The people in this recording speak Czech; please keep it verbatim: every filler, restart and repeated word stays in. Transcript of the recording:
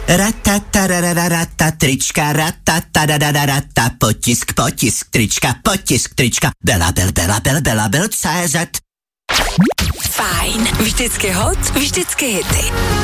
Ratatarararata, trička, ratatarararata, potisk, potisk, trička, potisk, trička, belabel, belabel, belabel, C Z. Fajn, vždycky hot, vždycky hity.